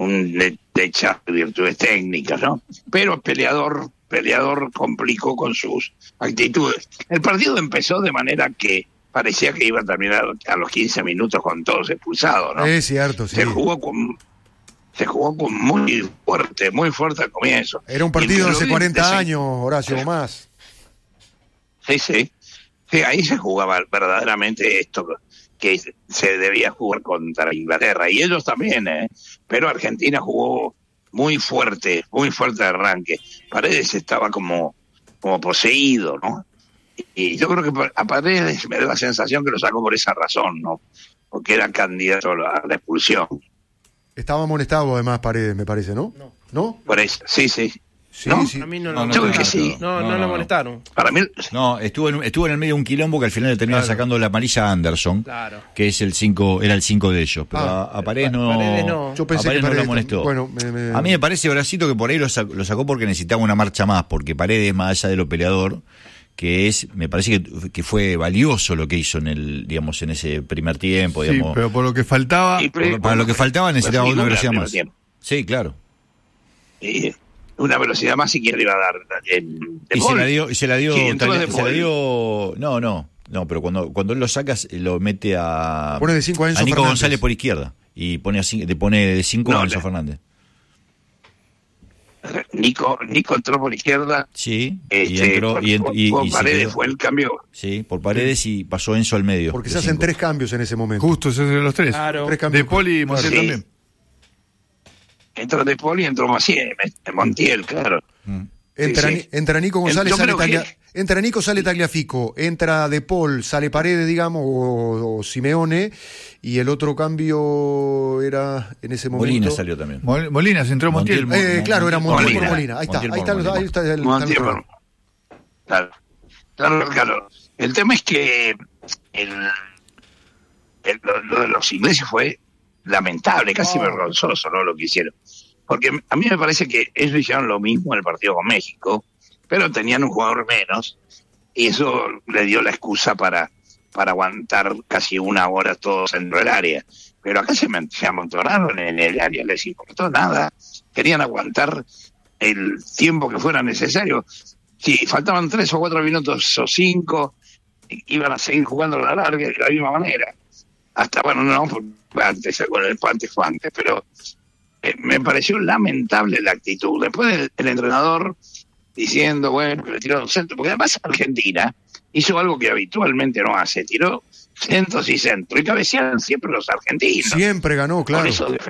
de virtudes técnicas, ¿no? Pero peleador complicó con sus actitudes. El partido empezó de manera que parecía que iba a terminar a los 15 minutos con todos expulsados, ¿no? Es cierto, sí. Se jugó con muy fuerte al comienzo. Era un partido de hace 40 años, Horacio, o más. Sí, ahí se jugaba verdaderamente esto que se debía jugar contra Inglaterra, y ellos también, pero Argentina jugó muy fuerte de arranque. Paredes estaba como poseído, ¿no? Y yo creo que a Paredes me da la sensación que lo sacó por esa razón, ¿no? Porque era candidato a la expulsión. Estaba amonestado además Paredes, me parece, ¿no? ¿No? Por eso, sí. Sí, ¿No? sí. A mí yo creo que sí. No lo molestaron. Para mí... No, estuvo en el medio de un quilombo que al final le termina sacando la amarilla a Anderson, que es era el 5 de ellos. Pero a Paredes no. Yo pensé a Paredes que no lo amonestó. Bueno, a mí me parece, Horacito, que por ahí lo sacó porque necesitaba una marcha más, porque Paredes, más allá de lo peleador, me parece que fue valioso lo que hizo en ese primer tiempo, digamos. Sí, pero por lo que faltaba, para lo que faltaba necesitaba una velocidad más. Sí, claro. Una velocidad más si quiere iba a dar se la dio no, pero cuando él lo saca lo mete a pone de 5 a Enzo Nico Fernández. González por izquierda y pone de 5 a Enzo Fernández. Nico entró por izquierda. Sí, y entró y Paredes fue el cambio. Sí, por Paredes y pasó Enzo al medio. Porque se hacen 3 cambios en ese momento. Justo, esos eran los 3. Claro. 3 cambios. De Poli y Montiel también. Entró De Poli y entró Montiel, claro. Entra Nico González, entra Nico, sale Tagliafico, entra De Paul, sale Paredes, digamos, o Simeone, y el otro cambio era en ese momento. Molina salió también. Molina, se entró Montiel. Claro, era Montiel por Molina. Molina. Ahí está el Montiel. Claro. El tema es que lo de los ingleses fue lamentable, casi vergonzoso, ¿no? Lo que hicieron. Porque a mí me parece que ellos hicieron lo mismo en el partido con México, pero tenían un jugador menos, y eso le dio la excusa para aguantar casi una hora todos dentro del área. Pero acá se amontonaron en el área, les importó nada, querían aguantar el tiempo que fuera necesario. Si faltaban 3 o 4 minutos o 5, iban a seguir jugando a la larga de la misma manera. Hasta, antes fue antes, pero me pareció lamentable la actitud. Después el entrenador diciendo, le tiró un centro, porque además Argentina hizo algo que habitualmente no hace, tiró centros y centros, y cabeceaban siempre los argentinos. Siempre ganó, claro.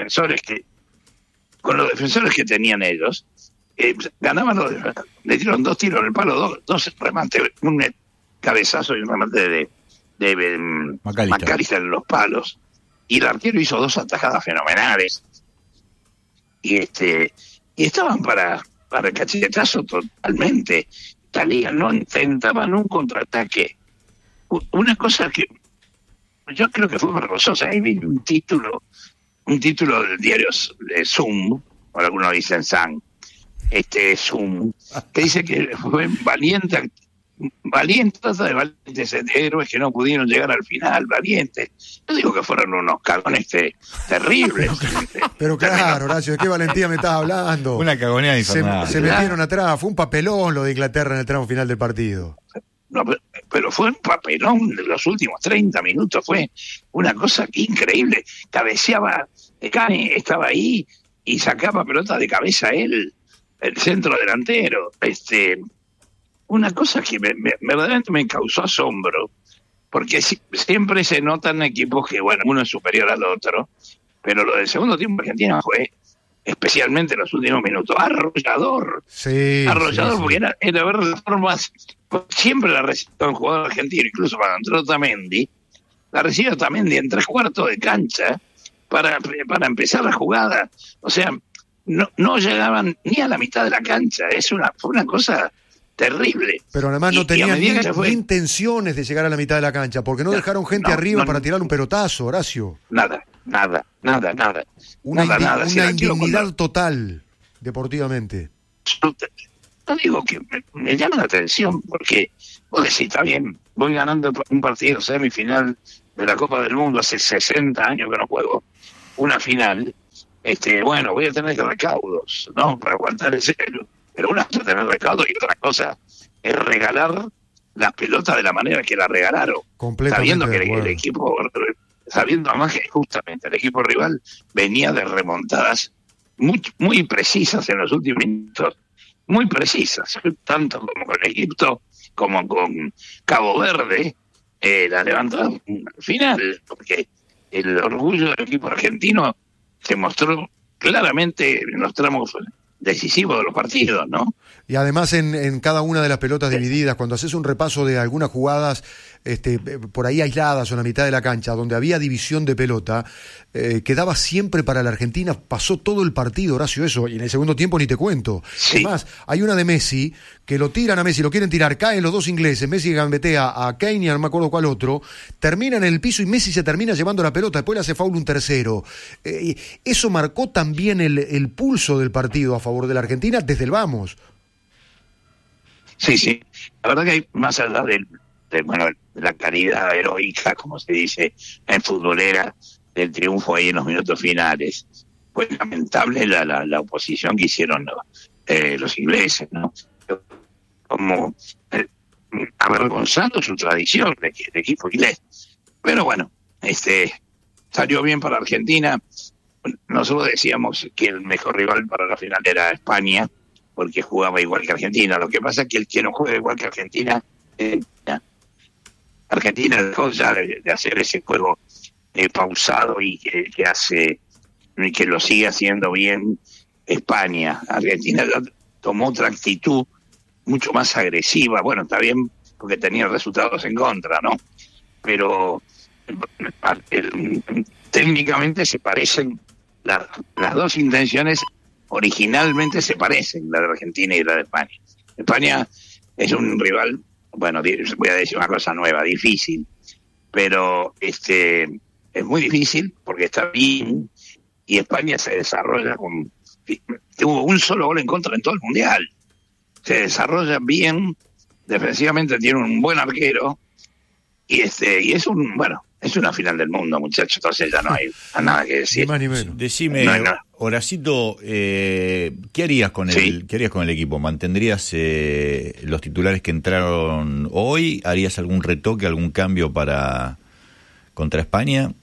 Con los defensores que tenían ellos, ganaban le tiraron 2 tiros en el palo, dos remates, un cabezazo y un remate de McAllister en los palos, y el arquero hizo 2 atajadas fenomenales, y estaban para el cachetazo totalmente. Talía no intentaban un contraataque, una cosa que yo creo que fue vergonzosa. Ahí vi un título del diario de Zoom, o algunos dicen Sun, Zoom, que dice que fue valientes héroes que no pudieron llegar al final, valientes. Yo digo que fueron unos cagones terribles. Pero claro, Horacio, ¿de qué valentía me estás hablando? Una cagonea infernal. Se metieron atrás, fue un papelón lo de Inglaterra en el tramo final del partido. No, pero fue un papelón de los últimos 30 minutos, fue una cosa increíble. Cabeceaba, Cani estaba ahí y sacaba pelota de cabeza él, el centro delantero. Una cosa que verdaderamente me causó asombro, porque siempre se notan equipos que, uno es superior al otro, pero lo del segundo tiempo Argentina fue, especialmente en los últimos minutos, arrollador. Sí, Porque era ver las formas. Siempre la recibió un jugador argentino, incluso cuando entró Otamendi, la recibió Otamendi en 3/4 de cancha para empezar la jugada. O sea, no llegaban ni a la mitad de la cancha. Fue una cosa terrible. Pero además no tenían ni intenciones de llegar a la mitad de la cancha, porque no dejaron gente arriba para tirar un pelotazo, Horacio. Nada. Una indignidad total, deportivamente. No digo que me llama la atención, porque vos decís, está bien, voy ganando un partido semifinal de la Copa del Mundo, hace 60 años que no juego una final, bueno, voy a tener recaudos, ¿no? Para aguantar el celo. Pero una cosa es tener recaudos y otra cosa es regalar la pelota de la manera que la regalaron. Sabiendo que el equipo, sabiendo además que justamente el equipo rival venía de remontadas muy precisas en los últimos minutos, muy precisas, tanto como con Egipto como con Cabo Verde, la levantada al final, porque el orgullo del equipo argentino se mostró claramente en los tramos decisivos de los partidos, ¿no? Y además en cada una de las pelotas divididas, cuando haces un repaso de algunas jugadas por ahí aisladas o en la mitad de la cancha, donde había división de pelota, quedaba siempre para la Argentina, pasó todo el partido, Horacio, eso, y en el segundo tiempo ni te cuento. Sí. Además, hay una de Messi, que lo tiran a Messi, lo quieren tirar, caen los dos ingleses, Messi gambetea a Kane y no me acuerdo cuál otro, terminan en el piso y Messi se termina llevando la pelota, después le hace foul un tercero. Eso marcó también el pulso del partido a favor de la Argentina desde el vamos. Sí, la verdad que hay más allá de la calidad heroica, como se dice en futbolera, del triunfo ahí en los minutos finales. Fue lamentable la oposición que hicieron los ingleses, ¿no? Como avergonzando su tradición de equipo inglés. Pero bueno, salió bien para Argentina. Nosotros decíamos que el mejor rival para la final era España, porque jugaba igual que Argentina. Lo que pasa es que el que no juega igual que Argentina, Argentina dejó ya de hacer ese juego pausado y que hace, que lo sigue haciendo bien España. Argentina tomó otra actitud mucho más agresiva. Bueno, está bien porque tenía resultados en contra, ¿no? Pero técnicamente se parecen, las dos intenciones originalmente se parecen, la de Argentina y la de España. España es un rival, bueno, voy a decir una cosa nueva, difícil, pero es muy difícil porque está bien, y España se desarrolla tuvo un solo gol en contra en todo el Mundial. Se desarrolla bien, defensivamente tiene un buen arquero, y es una final del mundo, muchachos, entonces ya no hay nada que decir. Ni más ni menos. Decime, Horacito, ¿qué harías con el equipo? ¿Mantendrías los titulares que entraron hoy? ¿Harías algún retoque, algún cambio contra España?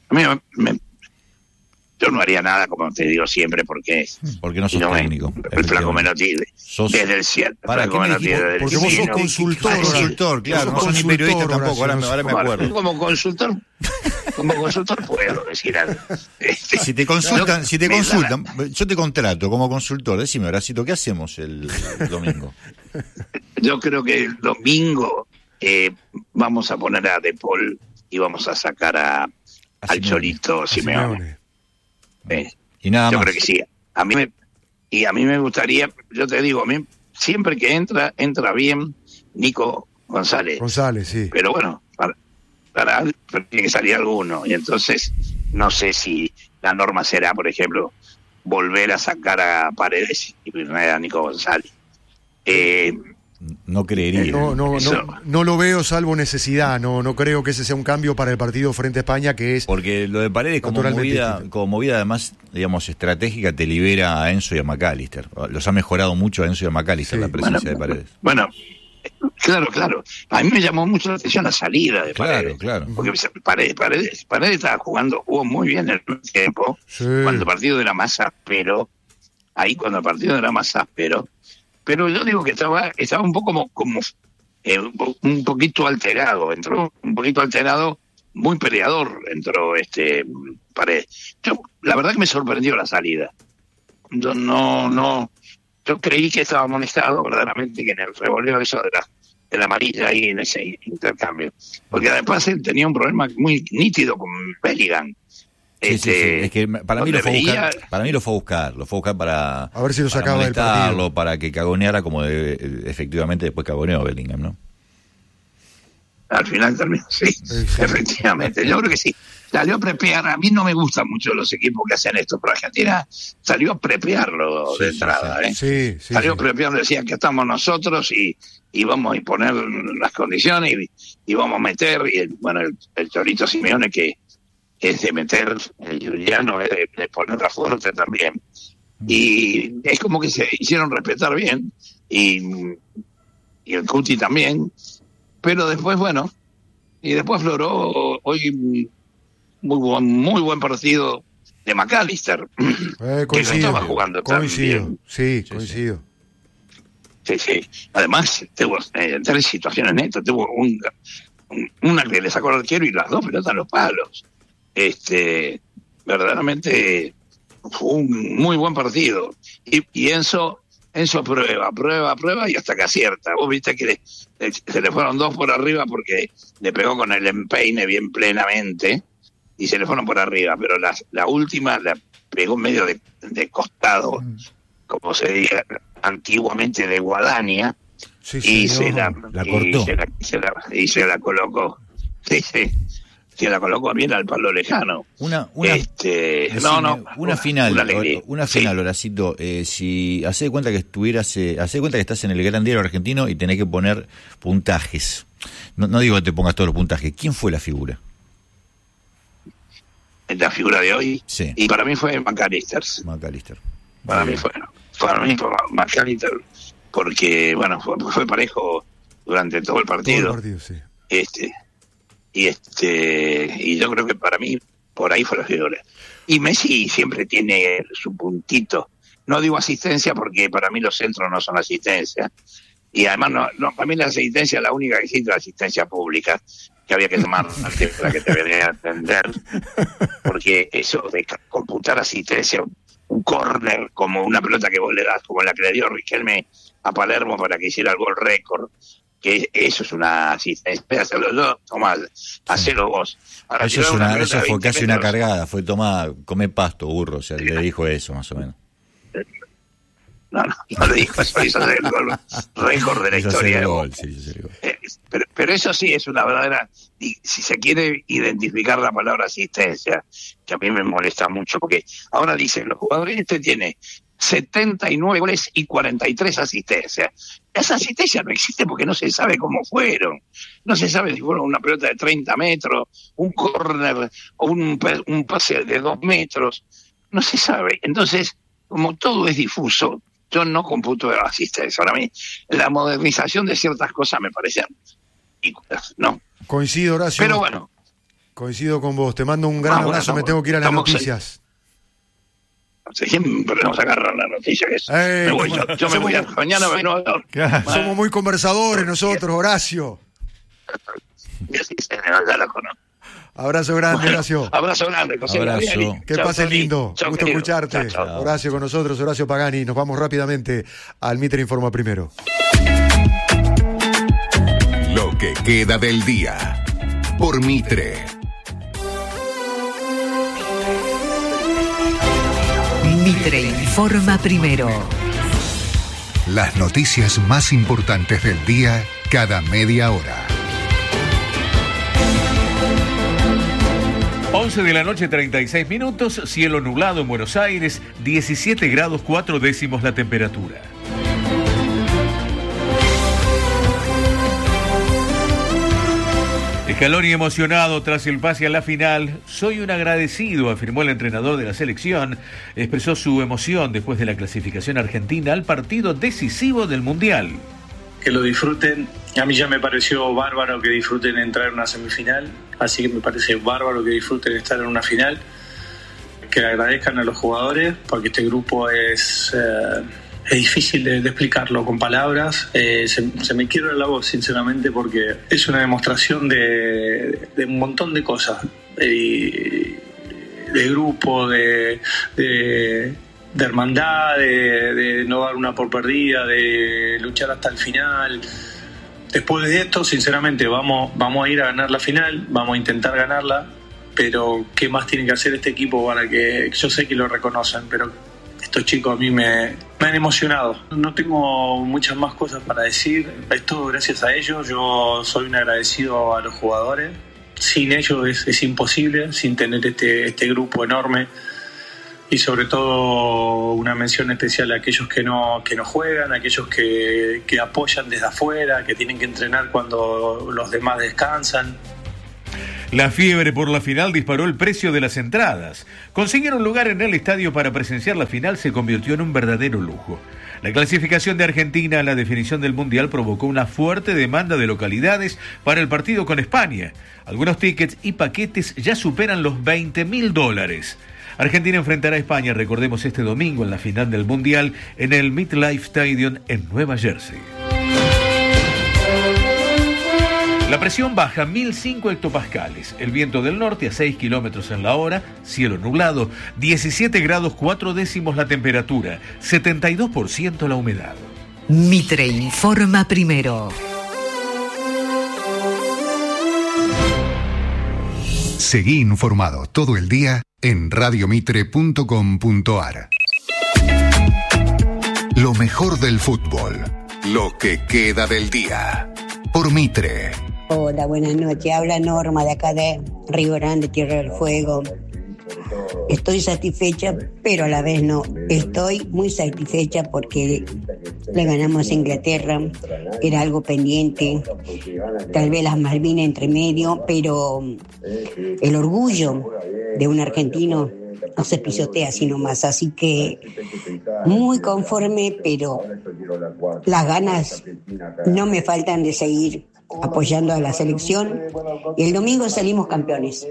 Yo no haría nada, como te digo siempre, porque no sos técnico. El flaco me lo tiene desde el cielo. Porque vos sos consultor, claro, no sos ni periodista tampoco, ahora me acuerdo. Como consultor puedo decir algo. Si te consultan, yo te contrato como consultor. Decime, Horacito, ¿qué hacemos el domingo? Yo creo que el domingo vamos a poner a De Paul y vamos a sacar al Cholito Simeone. Y nada yo más. Creo que sí. A mí me gustaría, yo te digo, a mí siempre que entra bien Nico González. Sí. Pero bueno, para tiene que salir alguno, y entonces no sé si la norma será, por ejemplo, volver a sacar a Paredes y poner a Nico González. No creería. No lo veo salvo necesidad. No creo que ese sea un cambio para el partido frente a España, que es... Porque lo de Paredes como movida además, digamos, estratégica, te libera a Enzo y a McAllister. Los ha mejorado mucho a Enzo y a McAllister la presencia de Paredes. Bueno, claro. A mí me llamó mucho la atención la salida de Paredes. Claro. Porque Paredes jugó muy bien en el tiempo, cuando el partido era más áspero. Pero yo digo que estaba un poco como un poquito alterado, entró un poquito alterado, muy peleador entró Paredes. La verdad que me sorprendió la salida. Yo creí que estaba amonestado verdaderamente, que en el revoleo eso de la amarilla ahí en ese intercambio. Porque además él tenía un problema muy nítido con Bellingham. Sí. Es que para mí lo fue a buscar para a ver si lo sacaba del partido, para que cagoneara como efectivamente después cagoneó Bellingham, ¿no? Al final también, sí. Efectivamente, yo creo que sí. Salió a prepear, a mí no me gustan mucho los equipos que hacen esto, pero Argentina salió a prepearlo de entrada, salió a prepearlo, decía que estamos nosotros y vamos a poner las condiciones y vamos a meter, y el Cholito Simeone que es de meter, el Giuliano es de ponerla fuerte también. Y es como que se hicieron respetar bien, y el Cuti también, pero después, bueno, y después floró hoy muy buen partido de McAllister, que no estaba jugando tan bien. Sí, coincido. Sí. Además, tuvo 3 situaciones netas. Tuvo una que le sacó al arquero y las 2 pelotas en los palos. Verdaderamente fue un muy buen partido. Y Enzo prueba y hasta que acierta. Vos viste que se le fueron 2 por arriba porque le pegó con el empeine bien plenamente y se le fueron por arriba. Pero la última la pegó medio de costado, como se diría antiguamente, de guadaña, y se la cortó y se la colocó. Se la colocó bien al palo lejano. Una final, Horacito. Si hace de cuenta que estás en el Gran Diario Argentino y tenés que poner puntajes. No digo que te pongas todos los puntajes. ¿Quién fue la figura? La figura de hoy. Sí. Y para mí fue McAllister. Para mí fue McAllister, porque bueno, fue parejo durante todo el partido. Sí. Y yo creo que para mí por ahí fue la figura. Y Messi siempre tiene su puntito. No digo asistencia porque para mí los centros no son asistencia. Y además para mí la asistencia, la única que existe, es la asistencia pública, que había que tomar antes para que te venía a atender. Porque eso de computar asistencia, un córner como una pelota que vos le das, como la que le dio Riquelme a Palermo para que hiciera el gol récord, que eso es una asistencia. Hacerlo yo, tomá, hacelo vos. Ahora, eso fue casi una cargada, fue tomá, come pasto, burro, o sea, le dijo eso más o menos. No le dijo eso, hizo el gol récord de la historia. Pero eso sí es una verdadera, y si se quiere identificar la palabra asistencia, que a mí me molesta mucho, porque ahora dicen, los jugadores tiene 79 goles y 43 asistencias. Esa asistencia no existe porque no se sabe cómo fueron. No se sabe si fueron una pelota de 30 metros, un córner o un pase de 2 metros. No se sabe. Entonces, como todo es difuso, yo no computo la asistencia. Para mí, la modernización de ciertas cosas me parecen ridículas, ¿no? Coincido, Horacio. Pero bueno. Coincido con vos. Te mando un gran abrazo. Me tengo que ir a las noticias. Siempre nos agarran la noticia que es. Me voy, yo me voy a mañana. Somos muy conversadores nosotros, Horacio. Ya la conozco. Abrazo grande, Horacio. Abrazo grande, José. Abrazo. Que pase lindo. Gusto escucharte. Chao. Horacio con nosotros, Horacio Pagani. Nos vamos rápidamente al Mitre Informa Primero. Lo que queda del día por Mitre. Mitre Informa Primero. Las noticias más importantes del día cada media hora. 11 de la noche, 36 minutos, cielo nublado en Buenos Aires, 17 grados 4 décimos la temperatura. Scaloni emocionado tras el pase a la final. Soy un agradecido, afirmó el entrenador de la selección. Expresó su emoción después de la clasificación argentina al partido decisivo del Mundial. Que lo disfruten. A mí ya me pareció bárbaro que disfruten entrar en una semifinal, así que me parece bárbaro que disfruten estar en una final. Que le agradezcan a los jugadores, porque este grupo es difícil de explicarlo con palabras. Se me quiebra la voz, sinceramente, porque es una demostración de un montón de cosas. De grupo, de hermandad, de no dar una por perdida, de luchar hasta el final. Después de esto, sinceramente, vamos a ir a ganar la final, vamos a intentar ganarla, pero ¿qué más tiene que hacer este equipo para que... Yo sé que lo reconocen, pero estos chicos a mí me han emocionado. No tengo muchas más cosas para decir, es todo gracias a ellos. Yo soy un agradecido a los jugadores. Sin ellos es imposible, sin tener este grupo enorme. Y sobre todo una mención especial a aquellos que no juegan, a aquellos que apoyan desde afuera, que tienen que entrenar cuando los demás descansan. La fiebre por la final disparó el precio de las entradas. Conseguir un lugar en el estadio para presenciar la final se convirtió en un verdadero lujo. La clasificación de Argentina a la definición del Mundial provocó una fuerte demanda de localidades para el partido con España. Algunos tickets y paquetes ya superan los $20.000. Argentina enfrentará a España, recordemos, este domingo en la final del Mundial en el MetLife Stadium en Nueva Jersey. La presión baja 1005 hectopascales, el viento del norte a 6 kilómetros en la hora, cielo nublado, 17 grados 4 décimos la temperatura, 72% la humedad. Mitre informa primero. Seguí informado todo el día en radiomitre.com.ar. Lo mejor del fútbol, lo que queda del día, por Mitre. Hola, buenas noches. Habla Norma de acá de Río Grande, Tierra del Fuego. Estoy satisfecha, pero a la vez no. Estoy muy satisfecha porque le ganamos a Inglaterra. Era algo pendiente. Tal vez las Malvinas entre medio, pero el orgullo de un argentino no se pisotea sino más. Así que muy conforme, pero las ganas no me faltan de seguir apoyando a la selección. Y el domingo salimos campeones.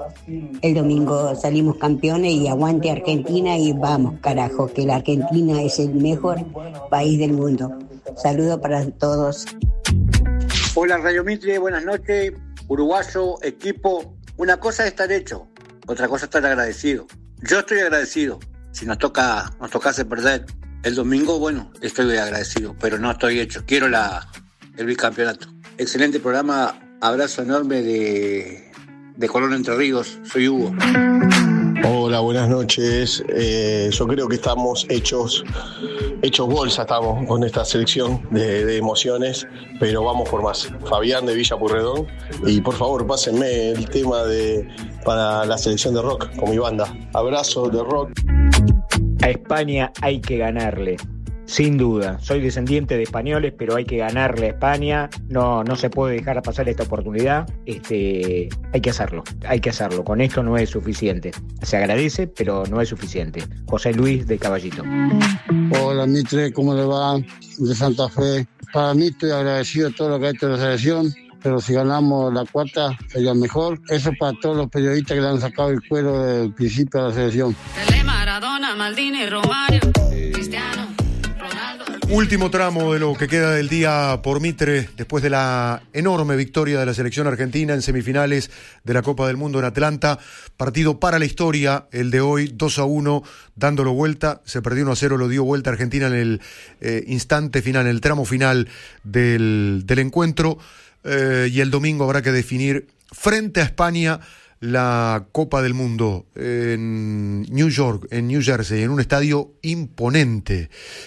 Y aguante Argentina y vamos, carajo, que la Argentina es el mejor país del mundo. Saludos para todos. Hola Radio Mitre, buenas noches. Uruguayo, equipo. Una cosa es estar hecho, otra cosa es estar agradecido. Yo estoy agradecido. Si nos tocase perder el domingo, bueno, estoy agradecido, pero no estoy hecho. Quiero el bicampeonato. Excelente programa, abrazo enorme de Colón Entre Ríos, soy Hugo. Hola, buenas noches. Yo creo que estamos hechos bolsa, estamos con esta selección de emociones, pero vamos por más. Fabián de Villa Pueyrredón, y por favor pásenme el tema para la selección de rock con mi banda. Abrazo de rock. A España hay que ganarle. Sin duda, soy descendiente de españoles, pero hay que ganarle a España, no se puede dejar pasar esta oportunidad, hay que hacerlo, con esto no es suficiente, se agradece, pero no es suficiente. José Luis de Caballito. Hola Mitre, ¿cómo le va? De Santa Fe. Para mí estoy agradecido de todo lo que ha hecho la selección, pero si ganamos la cuarta sería mejor. Eso para todos los periodistas que le han sacado el cuero del principio de la selección. Maradona, Maldini, Romario, Cristiano. Último tramo de lo que queda del día por Mitre, después de la enorme victoria de la selección argentina en semifinales de la Copa del Mundo en Atlanta. Partido para la historia, el de hoy, 2-1, dándolo vuelta. Se perdió 1-0, lo dio vuelta Argentina en el instante final, en el tramo final del encuentro. Y el domingo habrá que definir frente a España la Copa del Mundo en New York, en New Jersey, en un estadio imponente.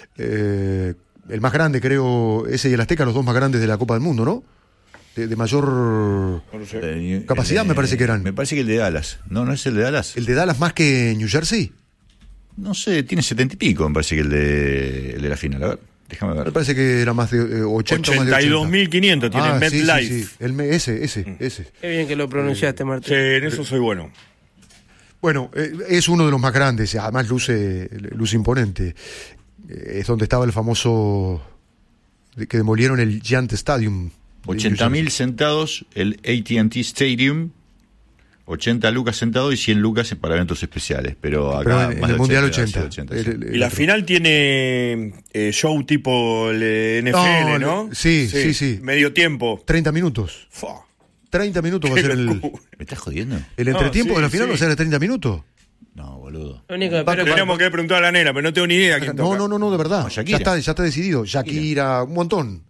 El más grande, creo, ese y el Azteca, los dos más grandes de la Copa del Mundo, ¿no? De mayor capacidad, me parece que eran. Me parece que el de Dallas. ¿No es el de Dallas? ¿El de Dallas más que New Jersey? No sé, tiene 70 y pico, me parece que el de la final. A ver, déjame ver. Me parece que era más de 80. 82.500 tiene MetLife. Sí. Ese. Qué bien que lo pronunciaste, Martín. Sí, en eso soy bueno. Bueno, es uno de los más grandes, además luce imponente. Es donde estaba el famoso que demolieron el Giant Stadium. 80.000 sentados, el AT&T Stadium, 80 lucas sentados y 100 lucas para eventos especiales. Pero acá en el Mundial 80. Y la final tiene show tipo el NFL, ¿no? Sí. Medio tiempo. 30 minutos. 30 minutos va a ser el... ¿Me estás jodiendo? ¿El entretiempo de la final va a ser de 30 minutos? No, boludo. Teníamos que preguntar a la nena, pero no tengo ni idea quién toca. No, de verdad. No, ya está decidido. Shakira, un montón.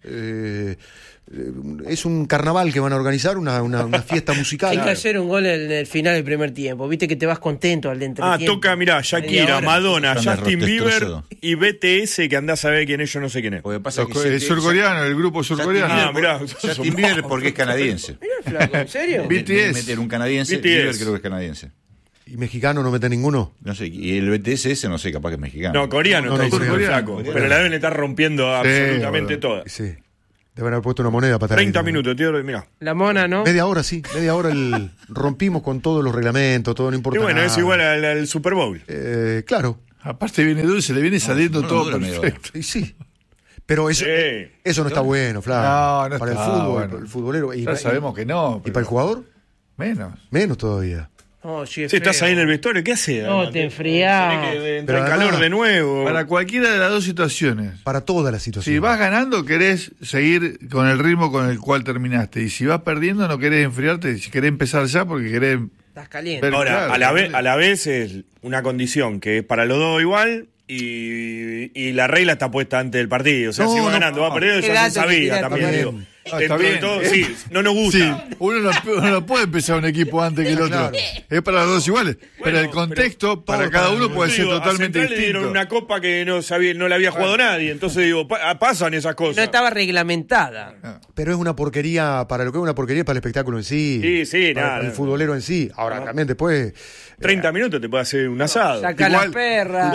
Es un carnaval que van a organizar, una fiesta musical. Hay que hacer un gol en el final del primer tiempo. Viste que te vas contento al de entretiempo. Toca, mirá, Shakira, Madonna, Justin Bieber y BTS, que andás a ver quién es, yo no sé quién es. El surcoreano, el grupo surcoreano. Mirá, Justin Bieber porque es canadiense. Mirá, flaco, ¿en serio? BTS. Meter un canadiense, Bieber creo que es canadiense. ¿Y mexicano no mete ninguno? No sé, y el BTS ese no sé, capaz que es mexicano. No, coreano, flaco. Pero la deben estar rompiendo absolutamente toda. Sí. Deben haber puesto una moneda para 30 minutos, tío, mira. La mona, ¿no? Media hora rompimos con todos los reglamentos, todo no importa. Y bueno, nada. es igual al Super Bowl. Claro. Aparte viene dulce, le viene saliendo todo perfecto. Y sí. Pero eso no está bueno, Flavio. No para está el fútbol, bueno. para el futbolero. Ya sabemos que no. ¿Y para el jugador? Menos todavía. Oh, sí, estás ahí en el vestuario, ¿qué haces? No, te enfriás. Entra el calor de nuevo. Para cualquiera de las dos situaciones. Para todas las situaciones. Si vas ganando, querés seguir con el ritmo con el cual terminaste. Y si vas perdiendo, no querés enfriarte. Si querés empezar ya porque querés... Estás caliente. Ahora, a la vez es una condición que es para los dos igual. Y la regla está puesta antes del partido. O sea, si va ganando, va perdiendo, ya se sabía también. Digo. Está bien. Todo, sí, no nos gusta. Sí, uno no puede empezar un equipo antes que el otro. Claro. Es para los dos iguales. Pero el contexto para cada uno puede ser totalmente distinto. Le dieron una copa que no le había jugado nadie. Entonces digo, pasan esas cosas. No estaba reglamentada. Pero es una porquería, para lo que es una porquería para el espectáculo en sí. Sí, para el futbolero en sí. Ahora, también después... 30 minutos te puede hacer un asado. Saca la perra.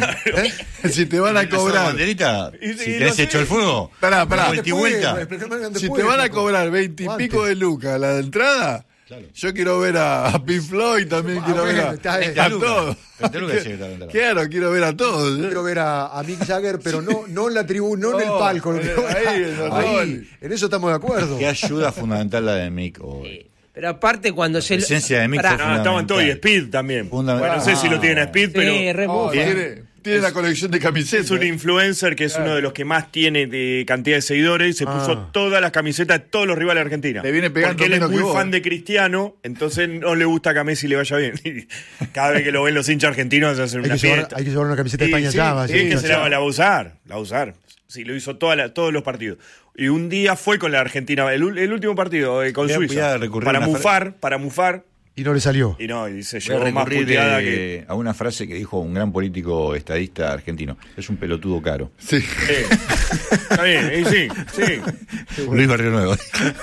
Si te van a cobrar... Banderita, si te has hecho el fuego. Pará. Vuelta y vuelta. Si te van a cobrar 20 y pico de lucas la de entrada, yo quiero ver a Pink Floyd, también quiero ver a todos. Claro, quiero ver a todos. Quiero ver a Mick Jagger, pero no en la tribuna, no en el palco. Ahí, en eso estamos de acuerdo. Qué ayuda fundamental la de Mick hoy. Pero aparte cuando la esencia de Mick estaban todos y Speed también. Bueno, no sé si lo tienen a Speed, pero... Tiene la colección de camisetas. Es un influencer que es uno de los que más tiene de cantidad de seguidores y se puso todas las camisetas de todos los rivales de Argentina. Le viene pegando porque él es muy fan de Cristiano, entonces no le gusta que a Messi le vaya bien. Cada vez que lo ven los hinchas argentinos se hacen una fiesta. Hay que llevar una camiseta de España ya. Sí, que se la va a usar. Sí, lo hizo todos los partidos. Y un día fue con la Argentina, el último partido con Suiza, para mufar. Y no le salió. Y no, y se llevó más puteada a una frase que dijo un gran político estadista argentino. Es un pelotudo caro. Sí. Está bien, sí. Luis Barrio Nuevo.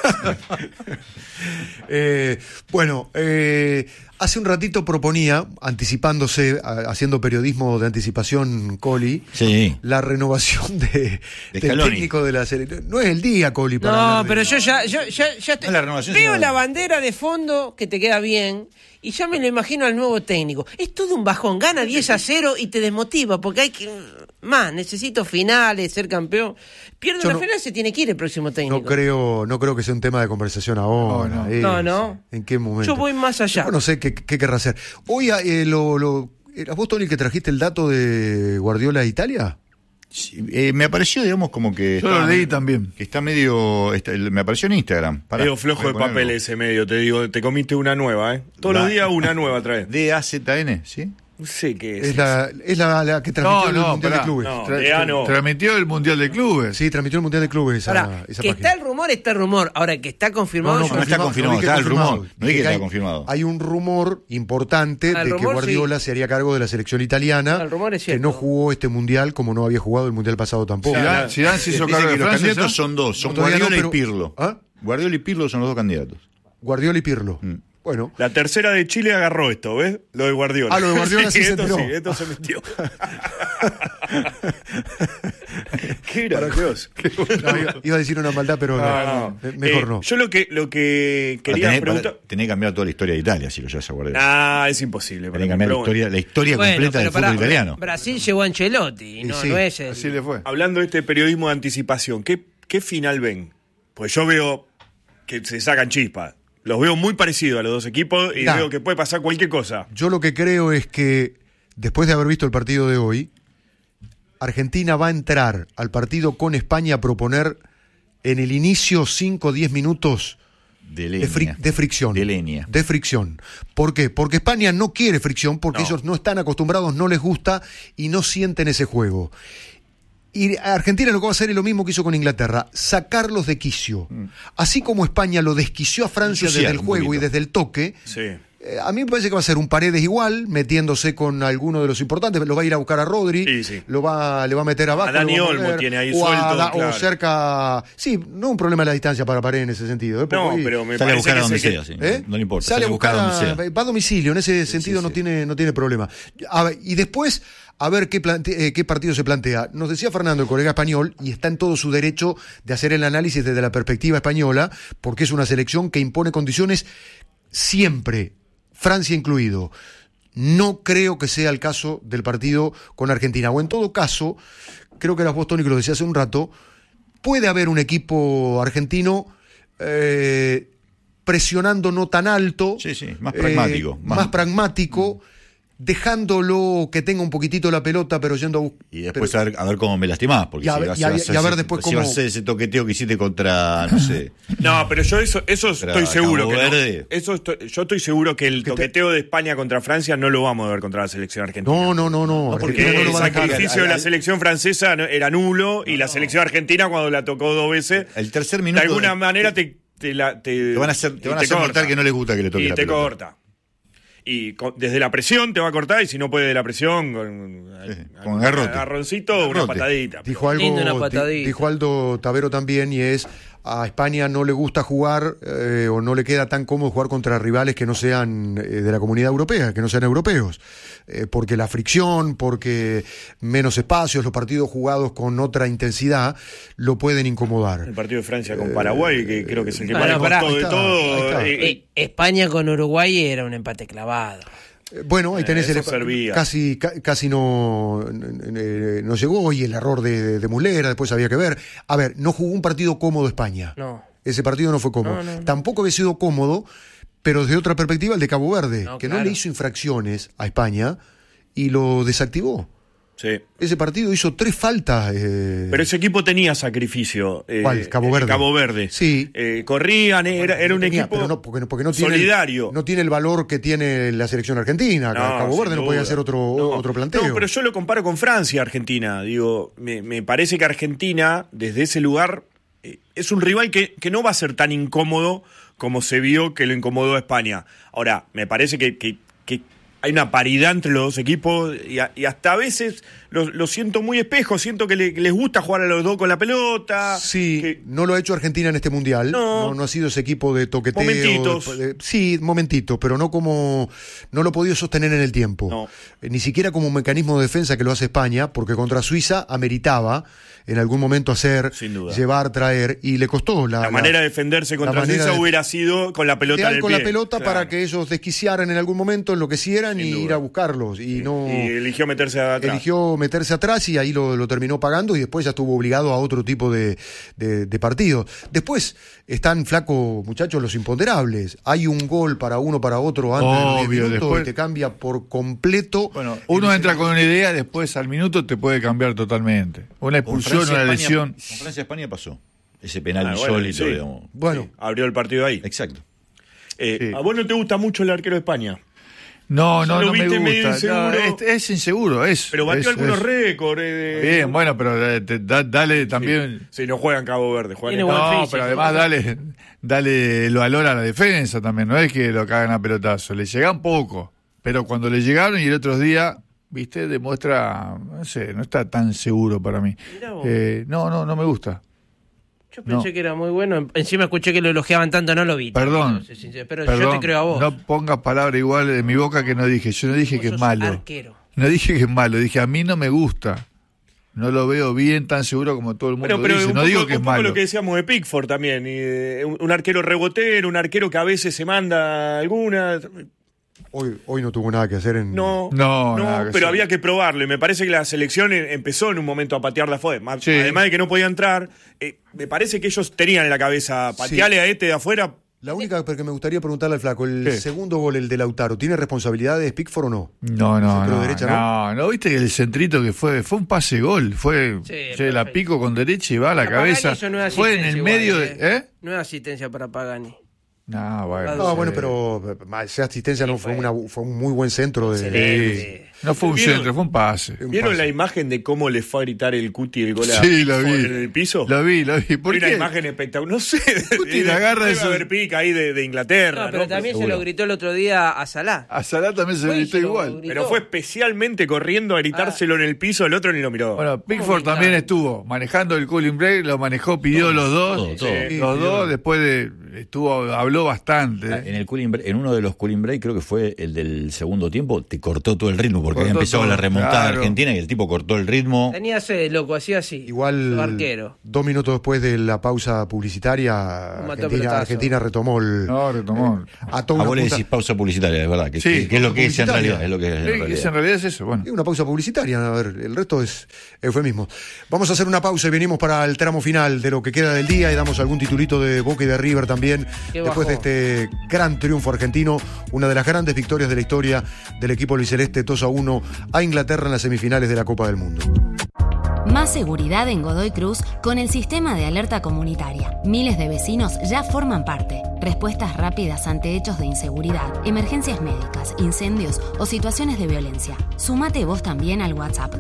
Bueno, hace un ratito proponía, anticipándose, haciendo periodismo de anticipación, Coli, la renovación del técnico de la selección. No es el día, Coli, para no, pero yo ya estoy, veo la bandera de fondo que te queda bien y ya me lo imagino al nuevo técnico. Es todo un bajón, gana 10-0 y te desmotiva porque hay que necesito finales, ser campeón. Pierde la final, se tiene que ir el próximo técnico. No creo que sea un tema de conversación ahora. No. ¿En qué momento? Yo voy más allá. Yo no sé qué querrá hacer. Hoy, ¿eras vos, Tony, que trajiste el dato de Guardiola de Italia? Sí, me apareció, digamos, como que... Yo lo leí también. Que está medio... me apareció en Instagram. Medio flojo de papel ese medio, te digo. Te comiste una nueva, ¿eh? Todos los días una nueva traes. DAZN, ¿sí? No sé qué es. Es la que transmitió el Mundial de Clubes. Transmitió el Mundial de Clubes. Sí, transmitió el Mundial de Clubes esa que página. Está el rumor. Ahora, que está confirmado... No está confirmado, está el rumor. No dije que está confirmado. Hay un rumor importante de que Guardiola se haría cargo de la selección italiana, el rumor es que no jugó este Mundial como no había jugado el Mundial pasado tampoco. Zidane se hizo cargo de los Francia. Candidatos son dos, son Guardiola y Pirlo. Guardiola y Pirlo son los dos candidatos. Guardiola y Pirlo. Bueno. La tercera de Chile agarró esto, ¿ves? Lo de Guardiola. Lo de Guardiola sí se enteró. Esto se metió. Qué gracioso. Iba a decir una maldad, pero mejor no. Yo lo que quería preguntar... Tenés que cambiar toda la historia de Italia si lo llevas a Guardiola. Es imposible. Tenés que cambiar la historia completa del fútbol italiano. Brasil llegó a Ancelotti, no es el... Así le fue. Hablando de este periodismo de anticipación, ¿qué final ven? Pues yo veo que se sacan chispas. Los veo muy parecidos a los dos equipos y veo que puede pasar cualquier cosa. Yo lo que creo es que, después de haber visto el partido de hoy, Argentina va a entrar al partido con España a proponer en el inicio 5 o 10 minutos de fricción. De fricción. ¿Por qué? Porque España no quiere fricción, porque ellos no están acostumbrados, no les gusta y no sienten ese juego. Y Argentina lo que va a hacer es lo mismo que hizo con Inglaterra, sacarlos de quicio. Así como España lo desquició a Francia desde el juego y desde el toque, a mí me parece que va a ser un Paredes igual, metiéndose con alguno de los importantes, lo va a ir a buscar a Rodri, le va a meter abajo. A Dani Olmo tiene ahí suelto. O cerca, no un problema de la distancia para Paredes en ese sentido. Pero me sale a buscar a donde sea, no le importa. Sale a buscar va a domicilio, en ese sentido no tiene problema. Y después a ver qué partido se plantea. Nos decía Fernando, el colega español, y está en todo su derecho de hacer el análisis desde la perspectiva española, porque es una selección que impone condiciones siempre, Francia incluido. No creo que sea el caso del partido con Argentina. O en todo caso, creo que eras vos, Tony, que lo decía hace un rato, puede haber un equipo argentino presionando no tan alto. Sí, más pragmático. Más pragmático, dejándolo que tenga un poquitito la pelota, pero yendo a y después a ver cómo me lastimás, porque a ver después cómo vas a hacer ese toqueteo que hiciste contra, no sé. No, pero yo eso estoy seguro que Verde. yo estoy seguro que el toqueteo de España contra Francia no lo vamos a ver contra la selección argentina. No. Porque el sacrificio de la selección francesa era nulo y la selección argentina cuando la tocó 2 veces, el tercer minuto de alguna manera te van a hacer notar que no les gusta que le toque la pelota. Y te corta. Y desde la presión te va a cortar, y si no puede de la presión, con agarroncito, una patadita. Dijo Aldo Tavero también, y es: a España no le gusta jugar o no le queda tan cómodo jugar contra rivales que no sean de la comunidad europea, que no sean europeos. Porque la fricción, porque menos espacios, los partidos jugados con otra intensidad lo pueden incomodar. El partido de Francia con Paraguay, que creo que es el que más costó de todo. España con Uruguay era un empate clavado. Bueno, ahí tenés casi no llegó, y el error de Muslera, después había que ver. A ver, no jugó un partido cómodo España. No. Ese partido no fue cómodo. No. Tampoco había sido cómodo, pero desde otra perspectiva, el de Cabo Verde, que no le hizo infracciones a España y lo desactivó. Sí. Ese partido hizo 3 faltas. Pero ese equipo tenía sacrificio. ¿Cuál? Cabo Verde. Cabo Verde. Sí. Corrían, era un equipo pero porque no tiene solidario. No tiene el valor que tiene la selección argentina. Cabo Verde no podía hacer otro planteo. No, pero yo lo comparo con Francia, Argentina. Digo, me parece que Argentina, desde ese lugar, es un rival que no va a ser tan incómodo como se vio que lo incomodó a España. Ahora, me parece que hay una paridad entre los dos equipos, y hasta a veces lo siento muy espejo, siento que les gusta jugar a los dos con la pelota. Sí, no lo ha hecho Argentina en este Mundial, no ha sido ese equipo de toqueteo. Momentitos. Sí, momentito, pero no lo ha podido sostener en el tiempo. No. Ni siquiera como un mecanismo de defensa que lo hace España, porque contra Suiza ameritaba en algún momento llevar, traer, y le costó. La manera de defenderse contra Suiza hubiera sido con la pelota en el pie. La pelota, claro, para que ellos desquiciaran en algún momento, enloquecieran y ir a buscarlos. Y eligió meterse atrás, y ahí lo terminó pagando, y después ya estuvo obligado a otro tipo de partidos. Después están flacos, muchachos, los imponderables. Hay un gol para uno, para otro antes del minuto, después, y te cambia por completo. Bueno, uno entra con una idea, después al minuto te puede cambiar totalmente. Una expulsión, una lesión. Con Francia-España pasó ese penal insólito, digamos. Bueno, sí, abrió el partido ahí. Exacto. ¿A vos no te gusta mucho el arquero de España? No me gusta. Es inseguro, pero batió algunos récords. Bien, bueno, pero dale también. Sí, no juegan Cabo Verde, juegan pero además dale el valor a la defensa también. No es que lo cagan a pelotazo, le llegan poco. Pero cuando le llegaron, y el otro día, viste, demuestra, no sé, no está tan seguro para mí. No me gusta. Yo pensé que era muy bueno. Encima escuché que lo elogiaban tanto, no lo vi. Perdón. Pero yo te creo a vos. No pongas palabras igual en mi boca que no dije. Yo no dije que es malo. Arquero. No dije que es malo. Dije, a mí no me gusta. No lo veo bien, tan seguro como todo el mundo dice. No digo que es malo. Un poco lo que decíamos de Pickford también. Un arquero rebotero, un arquero que a veces se manda alguna. Hoy no tuvo nada que hacer en... No, pero había que probarlo, y me parece que la selección empezó en un momento a patearla afuera. Sí. Además de que no podía entrar, me parece que ellos tenían en la cabeza patearle a de afuera. La única que me gustaría preguntarle al flaco, el segundo gol, el de Lautaro, ¿tiene responsabilidad de Pickford o no? No, viste que el centrito que fue un pase gol, la pico con derecha y va a la cabeza. Fue en el medio de... No es asistencia para Pagani. Bueno, pero esa asistencia no fue un muy buen centro no fue un centro, fue un pase. ¿Vieron la imagen de cómo le fue a gritar el Cuti el gol en el piso? Lo vi. ¿Por qué? Una imagen espectacular. No sé. Cuti la agarra de haber pica ahí de Inglaterra. Pero también se lo gritó el otro día a Salah. A Salah también se lo gritó igual. Pero fue especialmente corriendo a gritárselo en el piso, el otro ni lo miró. Bueno, Pickford también estuvo manejando el cooling break, lo manejó, pidió los dos. Los dos, después de... habló bastante. En uno de los cooling break, creo que fue el del segundo tiempo, te cortó todo el ritmo, porque había empezado la remontada argentina y el tipo cortó el ritmo. Tenía sed, loco, hacía así. Igual, arquero. 2 minutos después de la pausa publicitaria, Argentina retomó el... No, retomó. Vos le decís pausa publicitaria, es verdad, que es lo que es en realidad. En realidad es eso, bueno. Es una pausa publicitaria, a ver, el resto es eufemismo. Vamos a hacer una pausa y venimos para el tramo final de lo que queda del día y damos algún titulito de Boca y de River también. Después de este gran triunfo argentino, una de las grandes victorias de la historia del equipo albiceleste, 2-1 a Inglaterra en las semifinales de la Copa del Mundo. Más seguridad en Godoy Cruz con el sistema de alerta comunitaria. Miles de vecinos ya forman parte. Respuestas rápidas ante hechos de inseguridad, emergencias médicas, incendios o situaciones de violencia. Sumate vos también al WhatsApp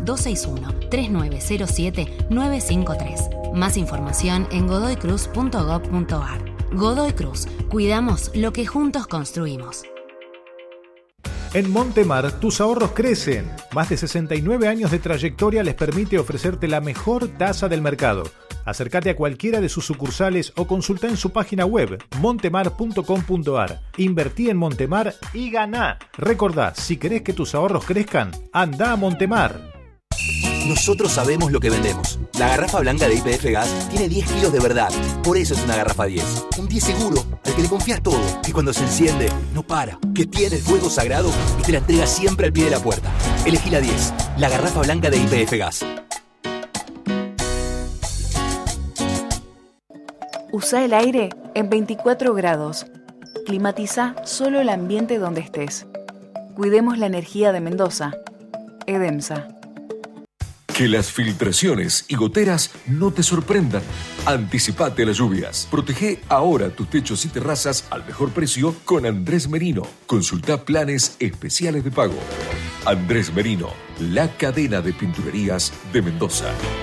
261-3907-953. Más información en godoycruz.gov.ar. Godoy Cruz. Cuidamos lo que juntos construimos. En Montemar, tus ahorros crecen. Más de 69 años de trayectoria les permite ofrecerte la mejor tasa del mercado. Acércate a cualquiera de sus sucursales o consulta en su página web montemar.com.ar. Invertí en Montemar y ganá. Recordá, si querés que tus ahorros crezcan, anda a Montemar. Nosotros sabemos lo que vendemos. La garrafa blanca de YPF Gas tiene 10 kilos de verdad. Por eso es una garrafa 10. Un 10 seguro, al que le confías todo. Que cuando se enciende, no para. Que tiene el fuego sagrado y te la entrega siempre al pie de la puerta. Elegí la 10. La garrafa blanca de YPF Gas. Usa el aire en 24 grados. Climatiza solo el ambiente donde estés. Cuidemos la energía de Mendoza. Edemsa. Que las filtraciones y goteras no te sorprendan. Anticipate a las lluvias. Protege ahora tus techos y terrazas al mejor precio con Andrés Merino. Consulta planes especiales de pago. Andrés Merino, la cadena de pinturerías de Mendoza.